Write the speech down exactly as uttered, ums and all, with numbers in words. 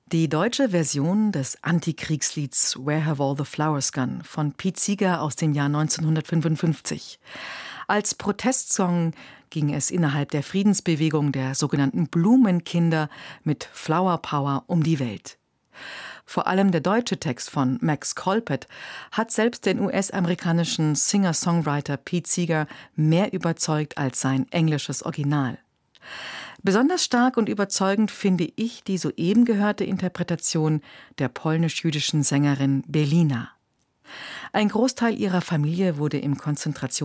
Die deutsche Version des Antikriegslieds »Where Have All the Flowers Gone« von Pete Seeger aus dem Jahr neunzehnhundertfünfundfünfzig. Als Protestsong ging es innerhalb der Friedensbewegung der sogenannten Blumenkinder mit Flower Power um die Welt. Vor allem der deutsche Text von Max Colpert hat selbst den U S-amerikanischen Singer-Songwriter Pete Seeger mehr überzeugt als sein englisches Original. Besonders stark und überzeugend finde ich die soeben gehörte Interpretation der polnisch-jüdischen Sängerin Belina. Ein Großteil ihrer Familie wurde im Konzentrations-